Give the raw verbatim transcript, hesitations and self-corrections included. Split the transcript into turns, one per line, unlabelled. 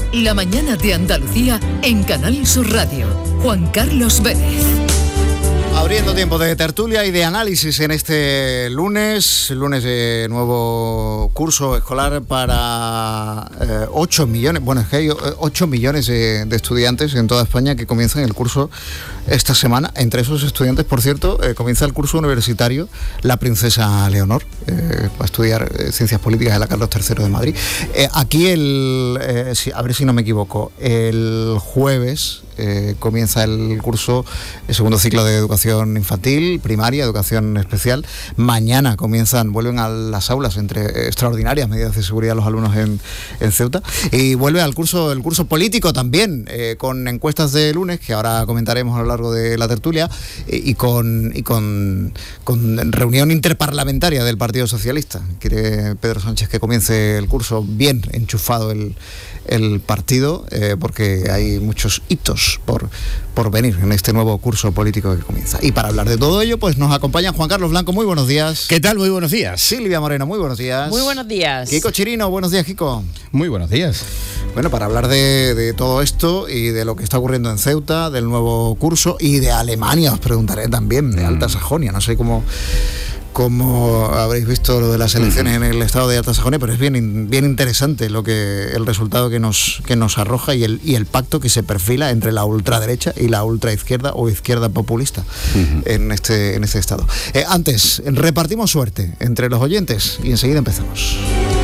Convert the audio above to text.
La mañana de Andalucía en Canal Sur Radio. Juan Carlos Vélez.
Abriendo tiempo de tertulia y de análisis en este lunes, lunes de nuevo curso escolar para eh, ocho millones, bueno, es que hay ocho millones de, de estudiantes en toda España que comienzan el curso esta semana. Entre esos estudiantes, por cierto, eh, comienza el curso universitario la princesa Leonor, eh, va a estudiar eh, Ciencias Políticas en la Carlos tercero de Madrid. Eh, aquí, el, eh, si, a ver si no me equivoco, el jueves eh, comienza el curso, el segundo ciclo de educación infantil, primaria, educación especial. Mañana comienzan, vuelven a las aulas entre extraordinarias medidas de seguridad los alumnos en, en Ceuta, y vuelve al curso, el curso político también, eh, con encuestas de lunes, que ahora comentaremos a lo largo de la tertulia, eh, y con y con, con reunión interparlamentaria del Partido Socialista. Quiere Pedro Sánchez que comience el curso bien enchufado el, el partido, eh, porque hay muchos hitos por, por venir en este nuevo curso político que comienza. Y para hablar de todo ello, pues nos acompaña Juan Carlos Blanco. Muy buenos días.
¿Qué tal? Muy buenos días.
Silvia Moreno, muy buenos días.
Muy buenos días.
Kiko Chirino, buenos días, Kiko.
Muy buenos días.
Bueno, para hablar de, de todo esto y de lo que está ocurriendo en Ceuta, del nuevo curso y de Alemania, os preguntaré también, de Alta Sajonia. No sé cómo... Como habréis visto lo de las elecciones en el estado de Alta Sajonia, pero es bien, bien interesante lo que el resultado que nos, que nos arroja y el, y el pacto que se perfila entre la ultraderecha y la ultraizquierda o izquierda populista uh-huh. en, este, en este estado. Eh, antes, repartimos suerte entre los oyentes y enseguida empezamos.